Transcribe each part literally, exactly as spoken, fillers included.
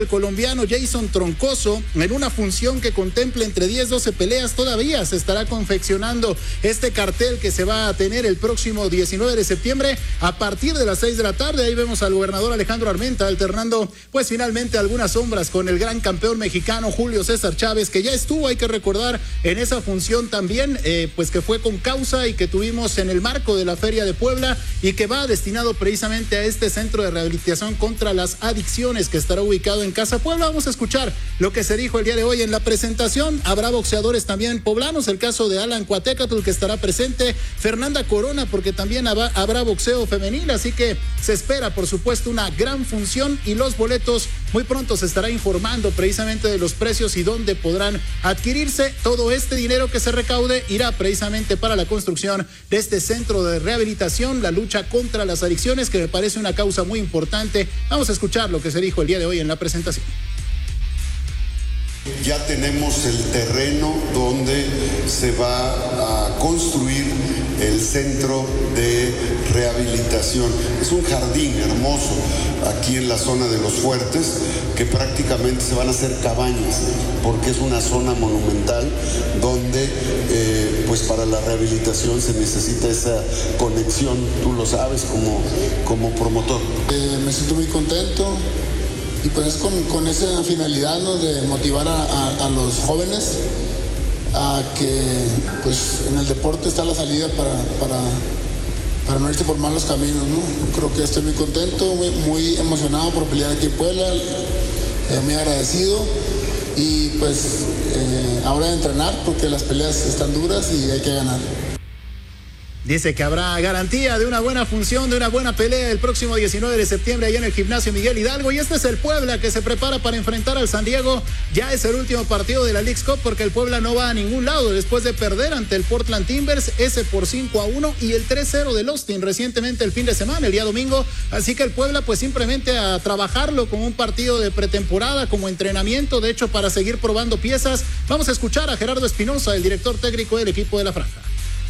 El colombiano Jason Troncoso, en una función que contempla entre diez a doce peleas, todavía se estará confeccionando este cartel que se va a tener el próximo diecinueve de septiembre a partir de las seis de la tarde. Ahí vemos al gobernador Alejandro Armenta alternando pues finalmente algunas sombras con el gran campeón mexicano Julio César Chávez, que ya estuvo, hay que recordar, en esa función también, eh, pues que fue con causa y que tuvimos en el marco de la Feria de Puebla y que va destinado precisamente a este centro de rehabilitación contra las adicciones que estará ubicado en Casa Puebla. Vamos a escuchar lo que se dijo el día de hoy en la presentación. Habrá boxeadores también poblanos, el caso de Alan Cuatecatl, que estará presente, Fernanda Corona, porque también habrá, habrá boxeo femenil, así que se espera por supuesto una gran función y los boletos muy pronto se estará informando precisamente de los precios y dónde podrán adquirirse. Todo este dinero que se recaude irá precisamente para la construcción de este centro de rehabilitación, la lucha contra las adicciones, que me parece una causa muy importante. Vamos a escuchar lo que se dijo el día de hoy en la presentación. Ya tenemos el terreno donde se va a construir el centro de rehabilitación. Es un jardín hermoso aquí en la zona de Los Fuertes, que prácticamente se van a hacer cabañas, porque es una zona monumental donde eh, pues para la rehabilitación se necesita esa conexión, tú lo sabes como, como promotor. Eh, me siento muy contento. Y pues es con, con esa finalidad, ¿no?, de motivar a, a, a los jóvenes a que pues en el deporte está la salida para, para, para no irse por malos caminos, ¿no? Creo que estoy muy contento, muy, muy emocionado por pelear aquí en Puebla, eh, muy agradecido y pues eh, ahora de entrenar porque las peleas están duras y hay que ganar. Dice que habrá garantía de una buena función, de una buena pelea el próximo diecinueve de septiembre allá en el gimnasio Miguel Hidalgo. Y este es el Puebla que se prepara para enfrentar al San Diego. Ya es el último partido de la Leagues Cup porque el Puebla no va a ningún lado después de perder ante el Portland Timbers, ese por cinco a uno, y el tres cero del Austin recientemente el fin de semana, el día domingo. Así que el Puebla pues simplemente a trabajarlo como un partido de pretemporada, como entrenamiento, de hecho para seguir probando piezas. Vamos a escuchar a Gerardo Espinosa, el director técnico del equipo de la Franja.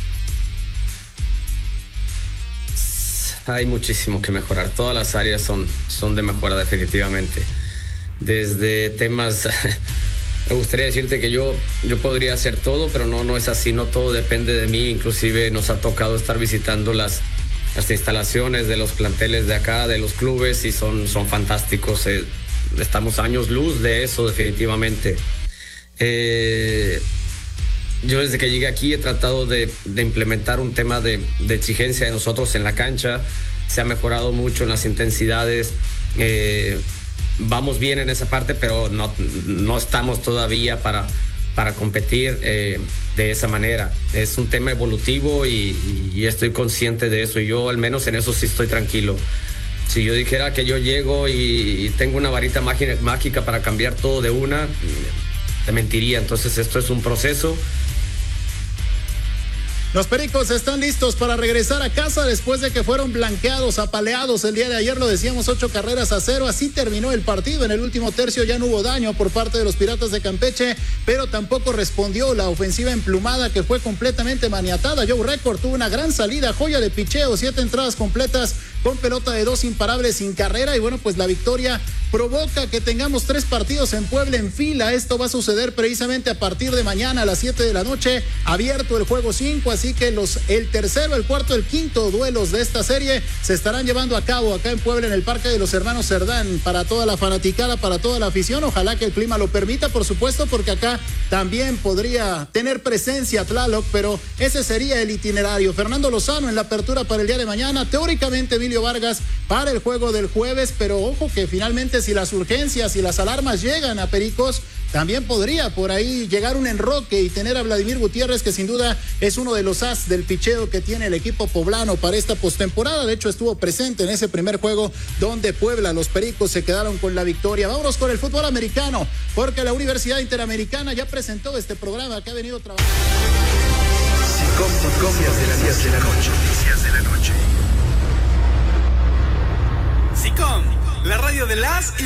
Hay muchísimo que mejorar, todas las áreas son, son de mejora definitivamente. Desde temas, me gustaría decirte que yo, yo podría hacer todo, pero no, no es así, no todo depende de mí. Inclusive nos ha tocado estar visitando las, las instalaciones de los planteles de acá, de los clubes, y son, son fantásticos. Eh, estamos años luz de eso definitivamente. Eh, Yo desde que llegué aquí he tratado de, de implementar un tema de, de exigencia de nosotros en la cancha. Se ha mejorado mucho en las intensidades. Eh, vamos bien en esa parte, pero no, no estamos todavía para, para competir eh, de esa manera. Es un tema evolutivo y, y estoy consciente de eso. Y yo al menos en eso sí estoy tranquilo. Si yo dijera que yo llego y, y tengo una varita mágica para cambiar todo de una, te mentiría. Entonces esto es un proceso. Los Pericos están listos para regresar a casa después de que fueron blanqueados, apaleados el día de ayer, lo decíamos, ocho carreras a cero. Así terminó el partido. En el último tercio ya no hubo daño por parte de los Piratas de Campeche, pero tampoco respondió la ofensiva emplumada, que fue completamente maniatada. Joe Record tuvo una gran salida, joya de picheo, siete entradas completas con pelota de dos imparables sin carrera. Y bueno, pues la victoria provoca que tengamos tres partidos en Puebla en fila. Esto va a suceder precisamente a partir de mañana a las siete de la noche. Abierto el juego cinco, así que los, el tercero, el cuarto, el quinto duelos de esta serie se estarán llevando a cabo acá en Puebla, en el Parque de los Hermanos Cerdán, para toda la fanaticada, para toda la afición. Ojalá que el clima lo permita, por supuesto, porque acá también podría tener presencia Tlaloc, pero ese sería el itinerario. Fernando Lozano en la apertura para el día de mañana. Teóricamente Emilio Vargas para el juego del jueves, pero ojo que finalmente si las urgencias y las alarmas llegan a Pericos, también podría por ahí llegar un enroque y tener a Vladimir Gutiérrez, que sin duda es uno de los as del picheo que tiene el equipo poblano para esta postemporada. De hecho, estuvo presente en ese primer juego donde Puebla, los Pericos, se quedaron con la victoria. Vámonos con el fútbol americano, porque la Universidad Interamericana ya presentó este programa que ha venido trabajando. Noticias de las diez de la noche. Noticias de la noche. SICOM, la radio de las